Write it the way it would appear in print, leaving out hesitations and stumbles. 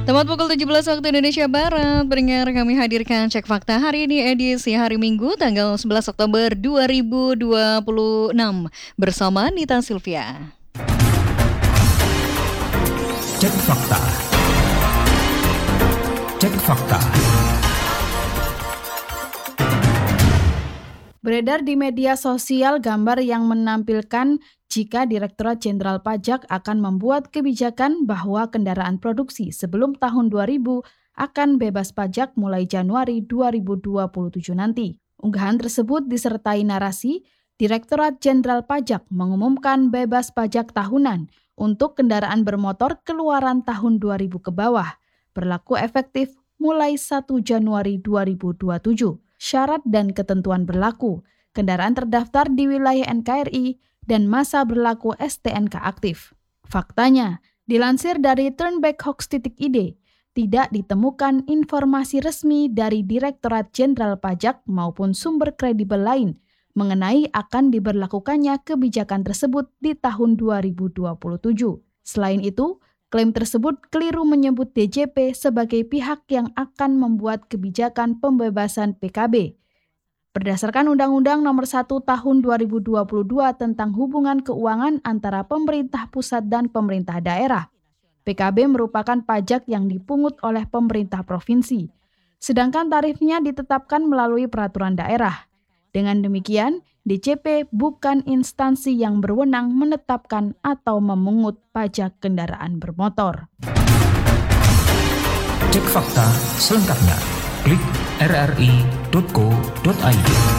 Tepat pukul 17 waktu Indonesia Barat, pendengar kami hadirkan Cek Fakta hari ini edisi hari Minggu tanggal 11 Oktober 2026 bersama Nita Sylvia. Cek Fakta. Cek Fakta. Beredar di media sosial gambar yang menampilkan jika Direktorat Jenderal Pajak akan membuat kebijakan bahwa kendaraan produksi sebelum tahun 2000 akan bebas pajak mulai Januari 2027 nanti. Unggahan tersebut disertai narasi, Direktorat Jenderal Pajak mengumumkan bebas pajak tahunan untuk kendaraan bermotor keluaran tahun 2000 ke bawah, berlaku efektif mulai 1 Januari 2027. Syarat dan ketentuan berlaku, kendaraan terdaftar di wilayah NKRI, dan masa berlaku STNK aktif. Faktanya, dilansir dari turnbackhoax.id, tidak ditemukan informasi resmi dari Direktorat Jenderal Pajak maupun sumber kredibel lain mengenai akan diberlakukannya kebijakan tersebut di tahun 2027. Selain itu, klaim tersebut keliru menyebut DJP sebagai pihak yang akan membuat kebijakan pembebasan PKB. Berdasarkan Undang-Undang Nomor 1 Tahun 2022 tentang hubungan keuangan antara pemerintah pusat dan pemerintah daerah, PKB merupakan pajak yang dipungut oleh pemerintah provinsi, sedangkan tarifnya ditetapkan melalui peraturan daerah. Dengan demikian, DJP bukan instansi yang berwenang menetapkan atau memungut pajak kendaraan bermotor. Cek Fakta selengkapnya. Klik rri.co.id.